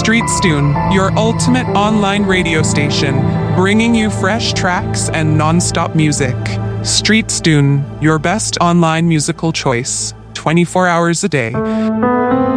Streetstune, your ultimate online radio station, bringing you fresh tracks and non-stop music. Streetstune, your best online musical choice, 24 hours a day.